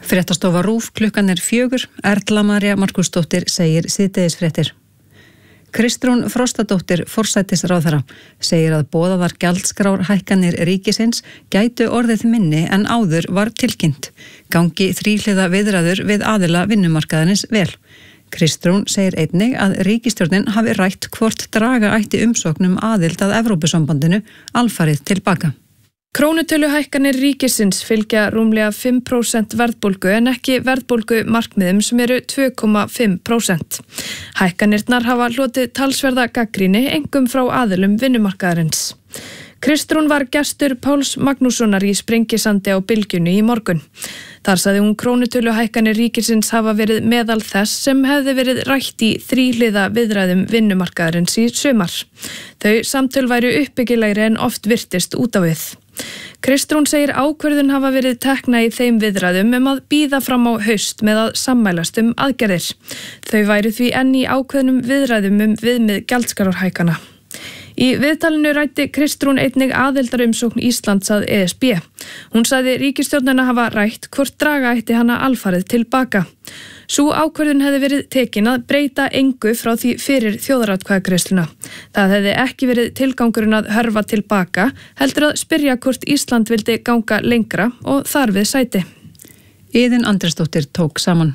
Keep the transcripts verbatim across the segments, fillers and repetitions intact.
Fréttastofa RÚV, klukkan er fjögur, Erla María Markúsdóttir segir síðdegisfréttir. Kristrún Frostadóttir, forsætisráðherra, segir að boðaðar gjaldskrárhækkanir ríkisins gætu orðið minni en áður var tilkynnt. Gangi þríhliða viðræður við aðila vinnumarkaðarins vel. Kristrún segir einnig að ríkisstjórnin hafi rætt hvort draga ætti umsóknum aðild að Evrópusambandinu alfarið tilbaka. Krónutöluhækkanir ríkisins fylgja rúmlega fimm prósent verðbólgu en ekki verðbólgu markmiðum sem eru tvö komma fimm prósent. Hækkanirnar hafa hlotið talsverða gagnrýni einkum frá aðilum vinnumarkaðarins. Kristrún var gestur Páls Magnússonar í Sprengisandi á Bylgjunni í morgun. Þar sagði hún krónutöluhækkanir ríkisins hafa verið meðal þess sem hefði verið rætt í þríhliða viðræðum vinnumarkaðarins í sumar. Þau samtöl væru uppbyggilegri en oft virtist út á við. Kristrún segir ákvörðun hafa verið tekna í þeim viðræðum um að bíða fram á haust með að sammælast um aðgerðir. Þau væru því enn í ákveðnum viðræðum um viðmið gjaldskrárhækkana. Í viðtalinu ræddi Kristrún einnig aðildarumsókn Íslands að E S B. Hún sagði ríkisstjórnina hafa rætt hvort draga ætti hana alfarið tilbaka. Sú ákvörðun hefði verið tekin að breyta engu frá því fyrir þjóðaratkvæðagreiðsluna. Það hefði ekki verið tilgangurinn að hörfa tilbaka, heldur að spyrja hvort Ísland vildi ganga lengra og þar við sæti. Iðunn Andrésdóttir tók saman.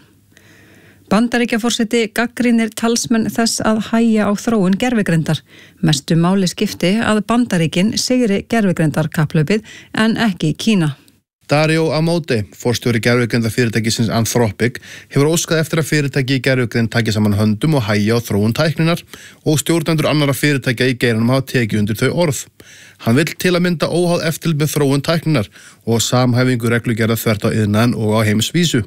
Bandaríkjaforseti gagnrýnir talsmenn þess að hægja á þróun gervigreindar. Mestu máli skipti að Bandaríkin sigri gervigreindarkapphlaupið en ekki Kína. Dario Amodei, forstjóri gervigreindarfyrirtækisins Anthropic, hefur óskað eftir að fyrirtæki í gervigreind taki saman höndum og hægja á þróun tækninar og stjórnendur annarra fyrirtækja í geiranum hafa tekið undir þau orð. Hann vill til að mynda óháð eftirlit með þróun tækninar og samhæfingu reglugerða þvert á iðnaðinn og á heimsvísu.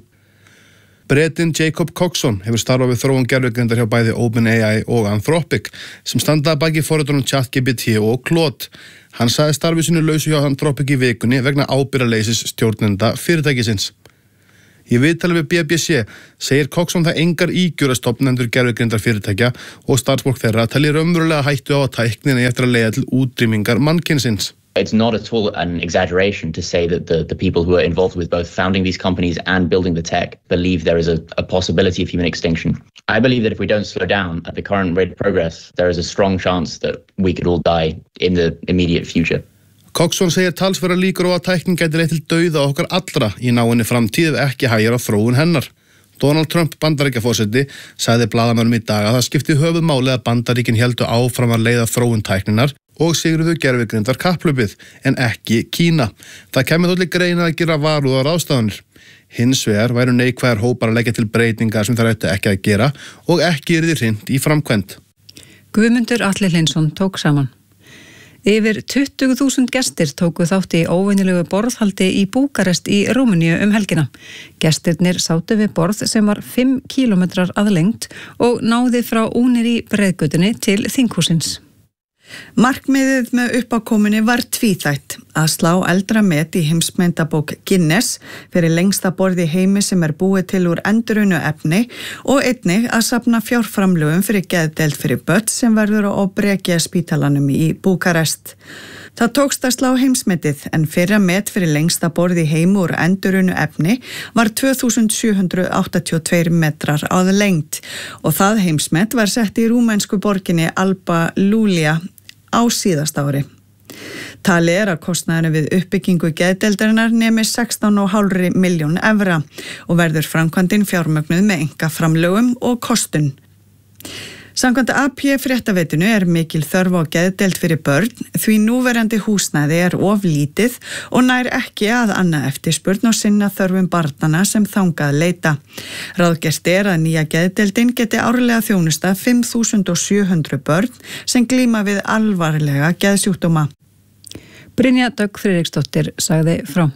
Bretinn Jacob Coxon hefur starfað við þróun gervigreindar hjá bæði OpenAI og Anthropic sem standa að baki forritunum ChatGPT og Claude. Hann sagði starfið sínu lausu hjá Anthropic í vikunni vegna ábyrgðarleysis stjórnenda fyrirtækisins. Í viðtali við B B C segir Coxon það engar ígjur að stofnendur gervigrindar fyrirtækja og starfsfólk þeirra telji raunverulega hættu á að tæknin eigi eftir að leiða til útrýmingar mannkynsins. It's not at all an exaggeration to say that the, the people who are involved with both founding these companies and building the tech believe there is a, a possibility of human extinction. I believe that if we don't slow down at the current rate of progress, there is a strong chance that we could all die in the immediate future. Coxon segir talsverðar líkur á að tæknin gæti leitt til dauða okkar allra í náinni framtíð ef ekki hægir á þróun hennar. Donald Trump Bandaríkjaforseti sagði blaðamönnum í dag að það skipti höfuðmáli að Bandaríkin héldu áfram að leiða þróun tækninar og sigruðu gervigreindar kapphlaupið en ekki Kína. Það kemur þó til greina að gera varúðar ráðstafanir. Hins vegar væru neikvæðar hópar að leggja til breytingar sem þær ættu ekki að gera og ekki yrði hrint í framkvæmd. Guðmundur Atli Hlynsson tók saman. Yfir tuttugu þúsund gestir tóku þátt í óvenjulegu borðhaldi í Búkarest í Rúmeníu um helgina. Gestirnir sátu við borð sem var fimm kílómetrar að lengd og náði frá únir í breiðgötunni til þinghúsins. Markmiðið með uppákomunni var tvíþætt, að slá eldra met í heimsmyndabók Guinness fyrir lengsta borð í heimi sem er búið til úr endurunnu efni og einnig að safna fjárframlögum fyrir geðdeild fyrir börn sem verður á Brekja spítalanum í Búkarest. Það tókst að slá heimsmetið en fyrra met fyrir lengsta borð í heimi úr endurunnu efni var tvö þúsund sjö hundruð áttatíu og tveir metrar að lengd og það heimsmet var sett í rúmensku borginni Alba Iulia á síðasta ári. Talið er að kostnaðurinn við uppbyggingu geðdeildarinnar nemi sextán komma fimm milljón evra og verður framkvæmdin fjármögnuð með einkaframlögum og kostun. Samkvæmt A P fréttaveitinu er mikil þörf á geðdeild fyrir börn því núverandi húsnæði er of lítið og nær ekki að annað eftirspurn og sinna þörfum barnanna sem þangað leita. Ráðgert er að nýja geðdeildin geti árlega þjónusta fimm þúsund sjö hundruð börn sem glíma við alvarlega geðsjúkdóma. Brynja Dögg Friðriksdóttir sagði frá.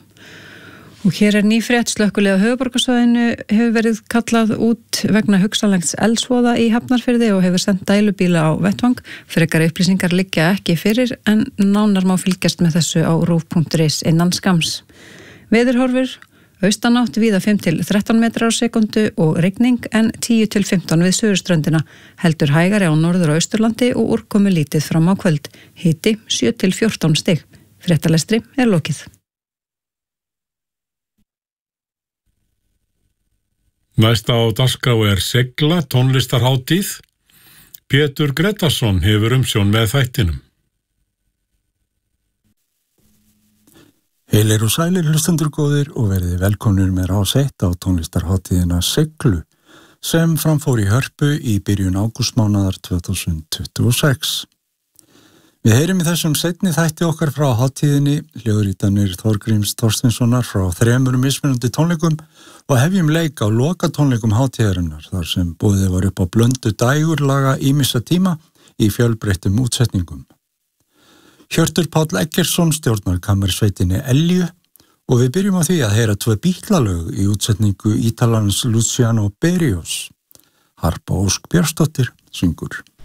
Og hér er ný frétt. Slökkvilið á höfuðborgarsvæðinu hefur verið kallað út vegna hugsanlegs eldsvoða í Hafnarfirði og hefur sendt dælubíla á vettvang. Frekari upplýsingar liggja ekki fyrir en nánar má fylgjast með þessu á rúv punktur is innan skams. Veðurhorfur, austanátt víða fimm til þrettán metrar á sekundu og rigning en tíu til fimmtán við suðurströndina. Heldur hægari á norður- og austurlandi og úrkomu lítið fram á kvöld. Hiti sjö til fjórtán stig. Fréttalestri er lokið. Næsta á dagskrá er Segla tónlistarhátíð. Pétur Gretarsson hefur umsjón með þættinum. Heilir og sælir hlustendur góðir og verið velkomnir með Rás eitt á tónlistarhátíðina Seglu sem framfór í Hörpu í byrjun ágústmánaðar tvö þúsund tuttugu og sex. Við heyrum í þessum seinni þætti okkar frá hátíðinni hljóðrítanir Þorgríms Þorsteinssonar frá þremur mismunandi tónleikum og hefjum leik á loka tónleikum hátíðarinnar þar sem boðið var upp á blöndu dægurlaga ýmissa tíma í fjölbreyttum útsetningum. Hjörtur Páll Eggertsson stjórnar kammersveitinni Elju og við byrjum á því að heyra tvö Bítlalög í útsetningu Ítalans Luciano Berio. Harpa Ósk Björnsdóttir syngur.